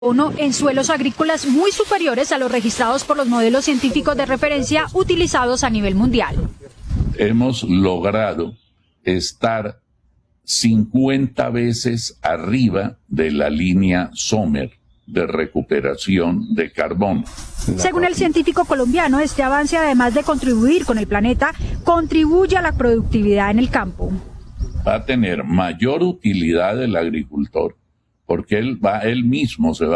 en suelos agrícolas muy superiores a los registrados por los modelos científicos de referencia utilizados a nivel mundial. Hemos logrado estar 50 veces arriba de la línea Sommer de recuperación de carbono. Según el científico colombiano, este avance, además de contribuir con el planeta, contribuye a la productividad en el campo. Va a tener mayor utilidad el agricultor porque él mismo se va